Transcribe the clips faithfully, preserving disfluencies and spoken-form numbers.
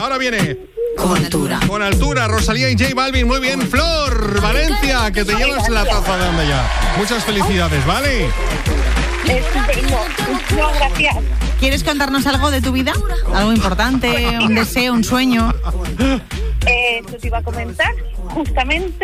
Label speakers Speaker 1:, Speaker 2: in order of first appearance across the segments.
Speaker 1: Ahora viene...
Speaker 2: Con altura.
Speaker 1: Con altura, Rosalía y J Balvin. Muy bien, Flor, Valencia, que te llevas la taza de Anda Ya. Muchas felicidades, ¿vale?
Speaker 3: Estupendo. Muchas gracias.
Speaker 2: ¿Quieres contarnos algo de tu vida? ¿Algo importante? ¿Un deseo, un sueño?
Speaker 3: Eh, eso te iba a comentar. Justamente,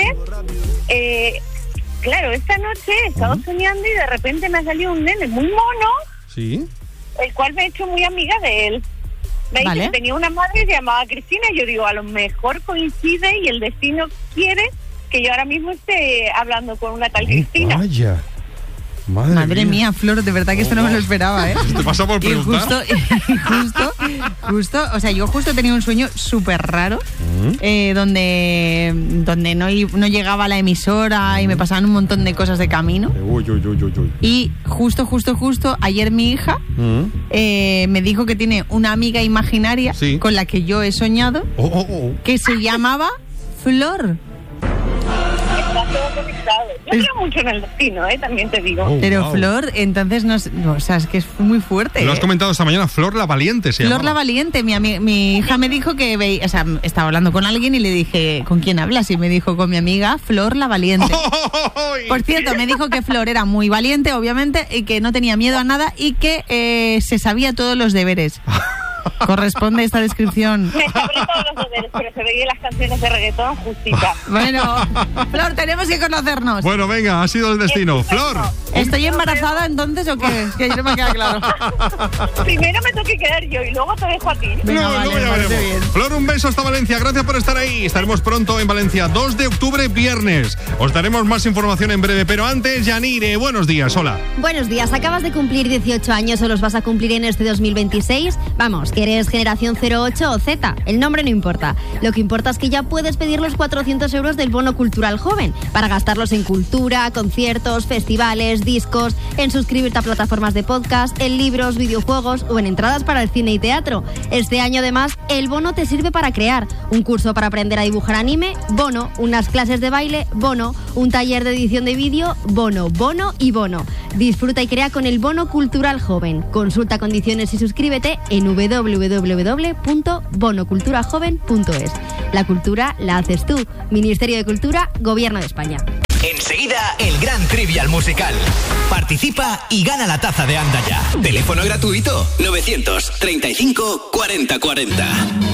Speaker 3: eh, claro, esta noche he estado soñando y de repente me ha salido un nene muy mono,
Speaker 1: Sí.
Speaker 3: el cual me he hecho muy amiga de él. Me dice
Speaker 2: Vale.
Speaker 3: que tenía una madre que se llamaba Cristina y yo digo, a lo mejor coincide y el destino quiere que yo ahora mismo esté hablando con una tal Cristina.
Speaker 1: Vaya. Madre,
Speaker 2: Madre mía, Flor, de verdad que esto no me lo esperaba, ¿eh?
Speaker 1: ¿Te pasa por
Speaker 2: Y
Speaker 1: preguntar?
Speaker 2: justo, y justo, justo, o sea, yo justo tenía un sueño súper raro, eh, donde, donde no, i- no llegaba la emisora y me pasaban un montón de cosas de camino.
Speaker 1: Uy, uy, uy, uy, uy.
Speaker 2: Y justo, justo, justo, ayer mi hija
Speaker 1: Mm.
Speaker 2: eh, me dijo que tiene una amiga imaginaria
Speaker 1: Sí.
Speaker 2: con la que yo he soñado,
Speaker 1: Oh, oh, oh.
Speaker 2: que se llamaba Flor.
Speaker 3: Está todo conectado. Yo creo mucho en el destino, ¿eh? También te digo.
Speaker 1: Oh,
Speaker 2: Pero
Speaker 1: wow.
Speaker 2: Flor, entonces, no, sé- no, o sea, es que es muy fuerte.
Speaker 1: Lo has
Speaker 2: ¿eh?
Speaker 1: comentado esta mañana, Flor la Valiente se
Speaker 2: Flor
Speaker 1: llamaba.
Speaker 2: la Valiente, mi, ami- mi hija me dijo que veía, o sea, estaba hablando con alguien y le dije, ¿con quién hablas? Y me dijo, con mi amiga Flor la Valiente.
Speaker 1: ¡Ay!
Speaker 2: Por cierto, me dijo que Flor era muy valiente, obviamente, y que no tenía miedo a nada y que eh, se sabía todos los deberes. ¿Corresponde esta descripción?
Speaker 3: Me sabré todos los deberes, pero se veían las canciones de reggaetón justitas.
Speaker 2: Bueno, Flor, tenemos que conocernos.
Speaker 1: Bueno, venga, ha sido el destino. Flor.
Speaker 2: ¿Estoy embarazada entonces o qué? Es que no me queda claro.
Speaker 3: Primero me tengo que quedar yo y luego te dejo a ti.
Speaker 2: Venga,
Speaker 1: No,
Speaker 2: vale,
Speaker 1: luego ya
Speaker 2: me parece
Speaker 1: veremos.
Speaker 2: bien.
Speaker 1: Flor, un beso hasta Valencia. Gracias por estar ahí. Estaremos pronto en Valencia. dos de octubre, viernes. Os daremos más información en breve. Pero antes, Yanire, buenos días. Hola.
Speaker 4: Buenos días, acabas de cumplir dieciocho años o los vas a cumplir en este dos mil veintiséis. Vamos, que eres generación cero ocho o Z, el nombre no importa. Lo que importa es que ya puedes pedir los cuatrocientos euros del bono cultural joven para gastarlos en cultura, conciertos, festivales, discos, en suscribirte a plataformas de podcast, en libros, videojuegos o en entradas para el cine y teatro. Este año además, el bono te sirve para crear un curso para aprender a dibujar anime, bono, unas clases de baile, bono, un taller de edición de vídeo, bono, bono y bono. Disfruta y crea con el bono cultural joven. Consulta condiciones y suscríbete en doble u doble u doble u punto bono cultura joven punto es. La cultura la haces tú. Ministerio de Cultura, Gobierno de España.
Speaker 5: Enseguida, el gran trivial musical. Participa y gana la taza de Anda Ya. Teléfono gratuito novecientos treinta y cinco cuarenta cuarenta.